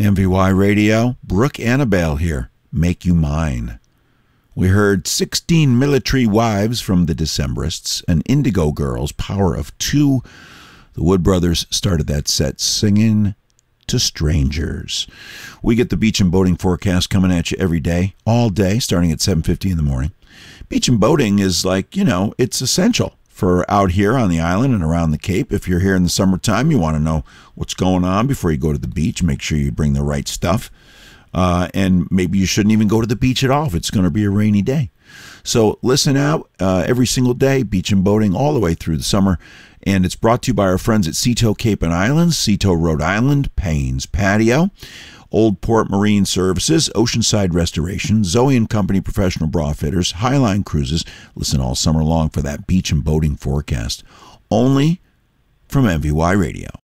MVY Radio, Brooke Annabelle here. Make you mine. We heard 16 Military Wives from the Decemberists and Indigo Girls, Power of Two. The Wood Brothers started that set singing to Strangers. We get the beach and boating forecast coming at you every day, all day, starting at 7:50 in the morning. Beach and boating is like, it's essential for out here on the island and around the Cape. If you're here in the summertime, you want to know what's going on before you go to the beach. Make sure you bring the right stuff. And maybe you shouldn't even go to the beach at all if it's going to be a rainy day. So listen out every single day, beach and boating all the way through the summer. And it's brought to you by our friends at Seatoe Cape and Islands, Seatoe, Rhode Island, Payne's Patio, Old Port Marine Services, Oceanside Restoration, Zoe and Company Professional Bra Fitters, Highline Cruises. Listen all summer long for that beach and boating forecast. Only from MVY Radio.